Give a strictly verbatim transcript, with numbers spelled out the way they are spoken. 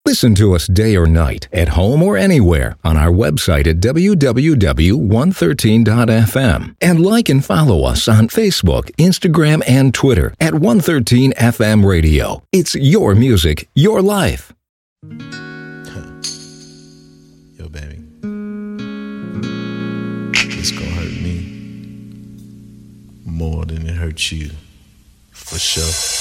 Listen to us day or night, at home or anywhere, on our website at w w w dot one thirteen dot f m. And like and follow us on Facebook, Instagram, and Twitter at one thirteen F M Radio. It's your music, your life. Yo, baby. It's gonna hurt me more than it hurts you, for sure.